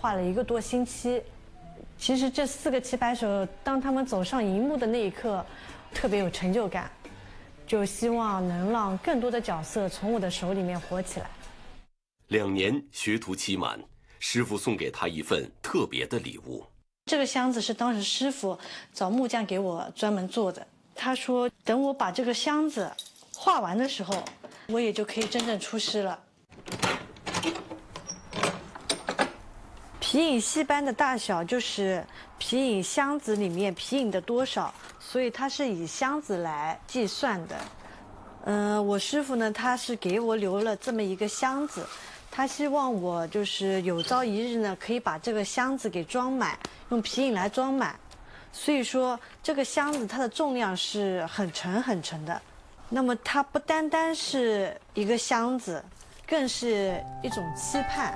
画了1个多星期。其实这4个棋牌手，当他们走上荧幕的那一刻，特别有成就感，就希望能让更多的角色从我的手里面活起来。 2年学徒期满，师傅送给他一份特别的礼物。 这个箱子是当时师傅找木匠给我专门做的。他说，等我把这个箱子画完的时候，我也就可以真正出师了。皮影戏班的大小就是皮影箱子里面皮影的多少，所以它是以箱子来计算的。我师傅呢，他是给我留了这么一个箱子，他希望我就是有朝一日呢，可以把这个箱子给装满，用皮影来装满。所以说，这个箱子它的重量是很沉很沉的。那么它不单单是一个箱子，更是一种期盼。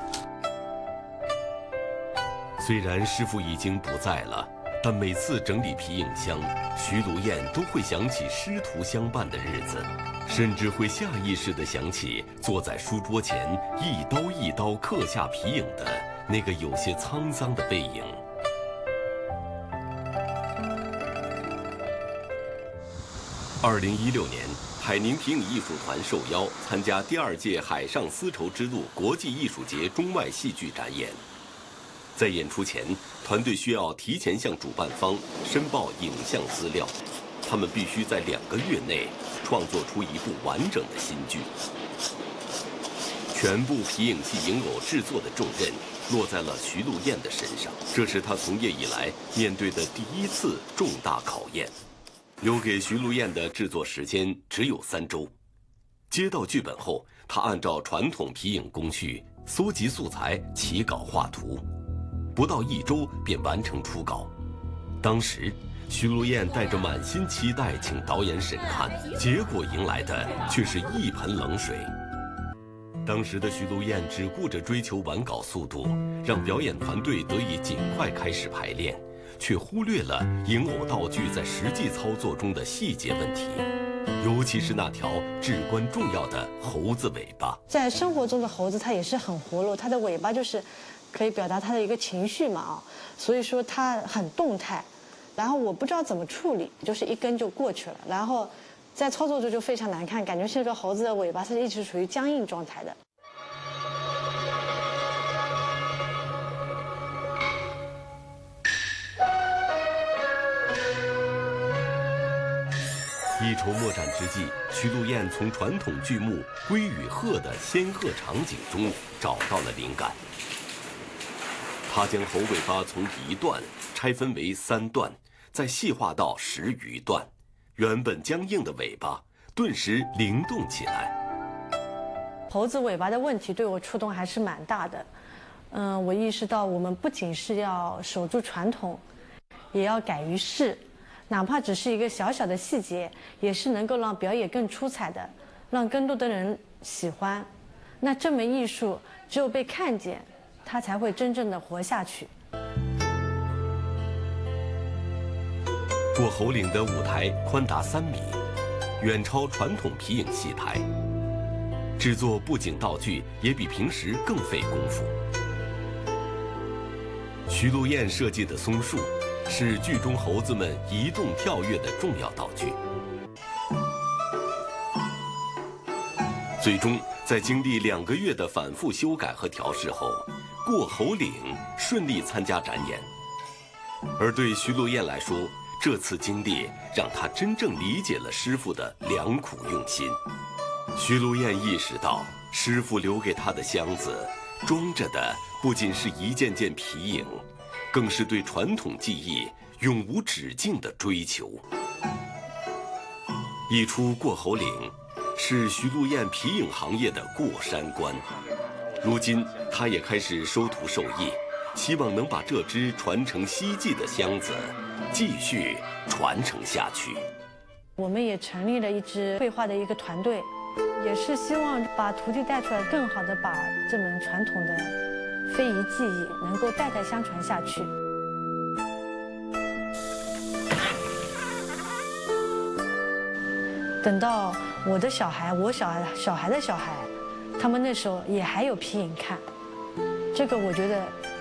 虽然师傅已经不在了，但每次整理皮影箱，徐如燕都会想起师徒相伴的日子，甚至会下意识地想起坐在书桌前一刀一刀刻下皮影的那个有些沧桑的背影。2016年，海宁皮影艺术团受邀参加第2届海上丝绸之路国际艺术节中外戏剧展演。在演出前，团队需要提前向主办方申报影像资料，他们必须在2个月内创作出一部完整的新剧。全部皮影戏影偶制作的重任落在了徐露燕的身上，这是她从业以来面对的第1次重大考验。留给徐露燕的制作时间只有3周。接到剧本后，她按照传统皮影工序搜集素材、起稿画图。不到1周便完成初稿。当时，徐露燕带着满心期待请导演审看，结果迎来的却是一盆冷水。当时的徐露燕只顾着追求完稿速度，让表演团队得以尽快开始排练，却忽略了影偶道具在实际操作中的细节问题，尤其是那条至关重要的猴子尾巴。 在生活中的猴子，它也是很活络，它的尾巴就是可以表达它的一个情绪嘛啊，所以说它很动态。然后我不知道怎么处理，就是一根就过去了，然后在操作中就非常难看，感觉这个猴子的尾巴是一直处于僵硬状态的。 一筹莫展之际，徐露燕从传统剧目《龟与鹤》的仙鹤场景中找到了灵感。她将猴尾巴从1段拆分为3段，再细化到10余段，原本僵硬的尾巴顿时灵动起来。 猴子尾巴的问题对我触动还是蛮大的。我意识到我们不仅是要守住传统，也要改于世，哪怕只是一个小小的细节，也是能够让表演更出彩的，让更多的人喜欢。那这门艺术只有被看见，它才会真正的活下去。 过猴岭的舞台宽达3米，远超传统皮影戏台。制作布景道具也比平时更费功夫。徐露燕设计的松树是剧中猴子们移动跳跃的重要道具。最终，在经历2个月的反复修改和调试后，过猴岭顺利参加展演。而对徐露燕来说，这次经历让她真正理解了师傅的良苦用心。徐露燕意识到，师傅留给她的箱子装着的不仅是一件件皮影，更是对传统技艺永无止境的追求。一出过猴岭是徐露燕皮影行业的过山关。如今，她也开始收徒授艺，希望能把这只传承希冀的箱子继续传承下去。 我们也成立了一支绘画的一个团队，也是希望把徒弟带出来，更好的把这门传统的非遗技艺能够代代相传下去。等到我的小孩，我小孩的小孩，他们那时候也还有皮影看，这个我觉得